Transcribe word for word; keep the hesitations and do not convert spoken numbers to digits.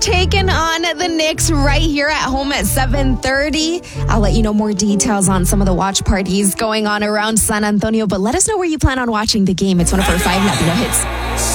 taking on the Knicks right here at home at seven thirty. I'll let you know more details on some of the watch parties going on around San Antonio, but let us know where you plan on watching the game. It's one of our five Latino hits.